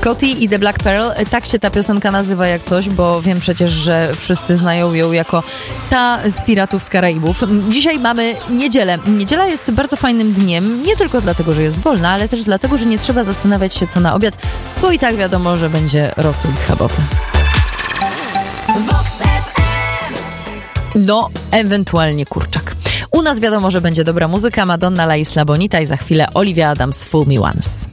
Scotty i The Black Pearl, tak się ta piosenka nazywa jak coś, bo wiem przecież, że wszyscy znają ją jako ta z Piratów z Karaibów. Dzisiaj mamy niedzielę. Niedziela jest bardzo fajnym dniem, nie tylko dlatego, że jest wolna, ale też dlatego, że nie trzeba zastanawiać się co na obiad, bo i tak wiadomo, że będzie rosół schabowy. No, ewentualnie kurczak. U nas wiadomo, że będzie dobra muzyka, Madonna, La Isla Bonita i za chwilę Olivia Adams, Fool Me Once.